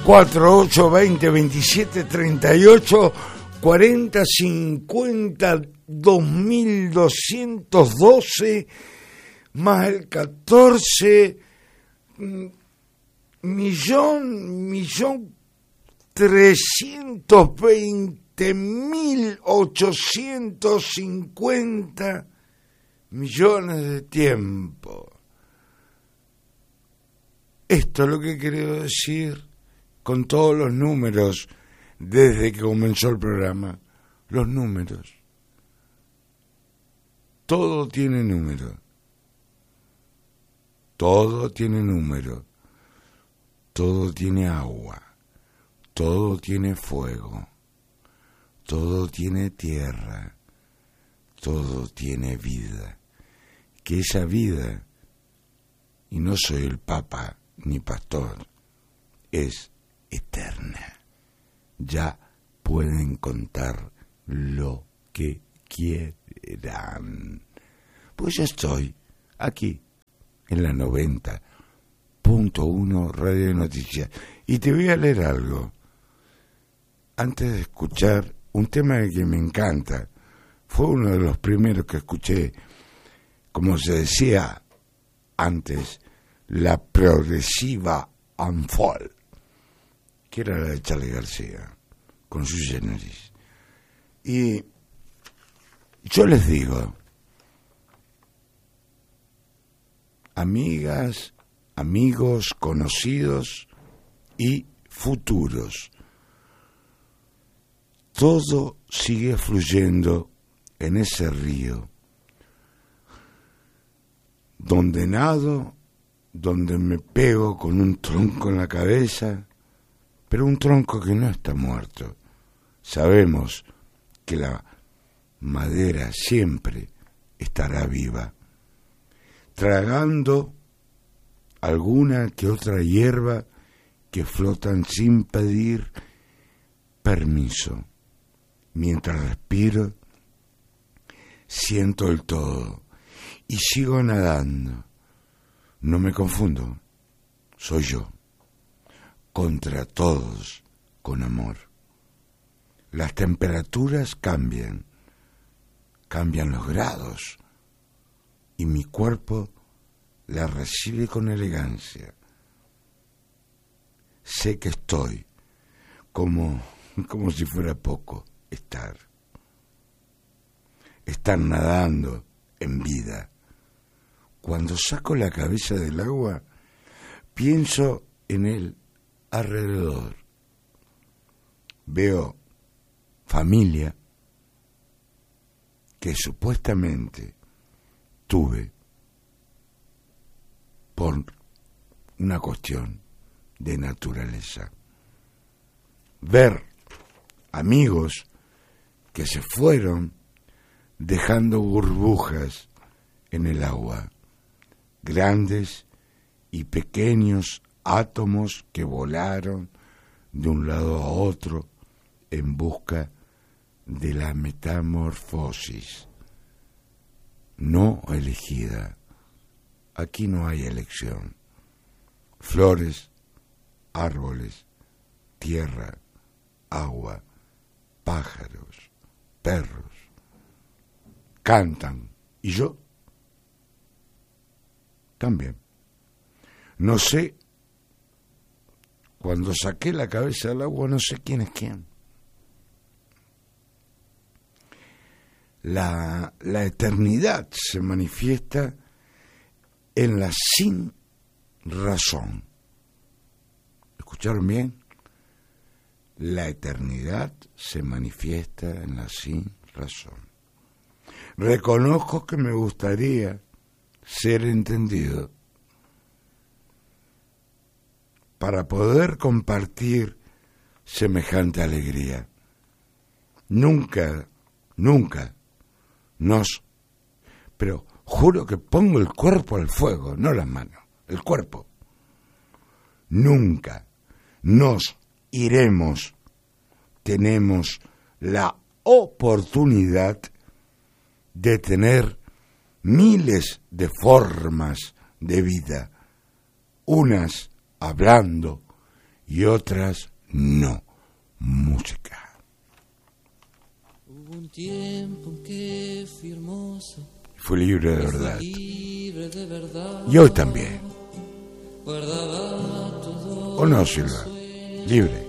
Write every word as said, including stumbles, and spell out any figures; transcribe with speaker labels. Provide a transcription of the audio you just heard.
Speaker 1: cuatro ocho veinte veintisiete treinta y ocho cuarenta cincuenta dos mil doscientos doce más el catorce millón millón trescientos veinte mil ochocientos cincuenta millones de tiempo. Esto es lo que quiero decir con todos los números desde que comenzó el programa. Los números. Todo tiene número. Todo tiene número. Todo tiene agua. Todo tiene fuego. Todo tiene tierra. Todo tiene vida. Que esa vida, y no soy el Papa ni pastor, es eterna. Ya pueden contar lo que quieran. Pues yo estoy aquí en la noventa punto uno Radio de Noticias y te voy a leer algo antes de escuchar un tema que me encanta. Fue uno de los primeros que escuché, como se decía antes, la progresiva Anfol, que era la de Charly García, con su Generis. Y yo les digo, amigas, amigos, conocidos y futuros, todo sigue fluyendo en ese río, donde nado, donde me pego con un tronco en la cabeza, pero un tronco que no está muerto. Sabemos que la madera siempre estará viva, tragando alguna que otra hierba que flotan sin pedir permiso. Mientras respiro, siento el todo y sigo nadando. No me confundo, soy yo, contra todos, con amor. Las temperaturas cambian, cambian los grados, y mi cuerpo la recibe con elegancia. Sé que estoy, como, como si fuera poco, estar. Estar nadando en vida. Cuando saco la cabeza del agua, pienso en el alrededor. Veo familia que supuestamente tuve por una cuestión de naturaleza. Ver amigos que se fueron dejando burbujas en el agua, grandes y pequeños átomos que volaron de un lado a otro en busca de la metamorfosis no elegida. Aquí no hay elección. Flores, árboles, tierra, agua, pájaros, perros, cantan, y yo también. No sé, cuando saqué la cabeza del agua, no sé quién es quién. La, la eternidad se manifiesta en la sin razón. ¿Escucharon bien? La eternidad se manifiesta en la sin razón. Reconozco que me gustaría ser entendido para poder compartir semejante alegría. Nunca, nunca nos... Pero juro que pongo el cuerpo al fuego, no las manos, el cuerpo. Nunca nos iremos, tenemos la oportunidad de tener miles de formas de vida, unas hablando y otras no. Música.
Speaker 2: Hubo un tiempo en que fui hermoso,
Speaker 1: fui libre de verdad.
Speaker 2: libre de verdad.
Speaker 1: Y hoy también.
Speaker 2: Guardaba todo.
Speaker 1: ¿O no, Silva? Libre.